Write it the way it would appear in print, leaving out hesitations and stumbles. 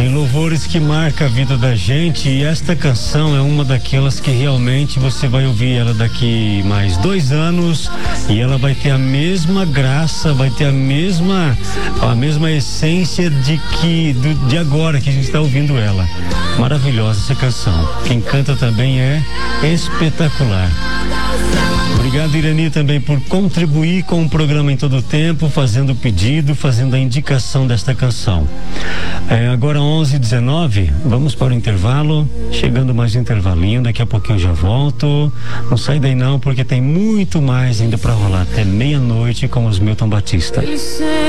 Tem louvores que marcam a vida da gente, e esta canção é uma daquelas que realmente você vai ouvir ela daqui mais 2 anos e ela vai ter a mesma graça, vai ter a mesma essência de agora que a gente está ouvindo ela. Maravilhosa essa canção. Quem canta também é espetacular. Obrigado, Irani, também por contribuir com o programa em todo o tempo, fazendo o pedido, fazendo a indicação desta canção. Agora 11h19, vamos para o intervalo. Chegando mais um intervalinho, daqui a pouquinho eu já volto. Não sai daí não, porque tem muito mais ainda para rolar até meia-noite com os Milton Batista.